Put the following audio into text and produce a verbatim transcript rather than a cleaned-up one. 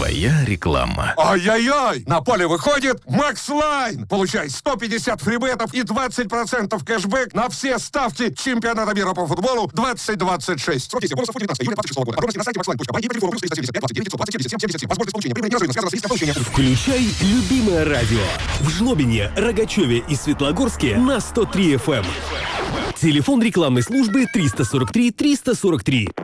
Твоя реклама. Ай-яй-яй! На поле выходит Макс Лайн! Получай сто пятьдесят фрибетов и двадцать процентов кэшбэк на все ставки чемпионата мира по футболу двадцать двадцать шесть. Срок действия бонусов девятнадцатого июля двадцать шестого года. Подробности на сайте макслайн точка бай и по телефону плюс триста семьдесят пять двадцать девять девятьсот двадцать семь семьдесят семь семьдесят семь. Возможность получения прибыли неразрывно связана с риском получения. Включай любимое радио. В Жлобине, Рогачеве и Светлогорске на сто три эф эм. Телефон рекламной службы триста сорок три триста сорок три.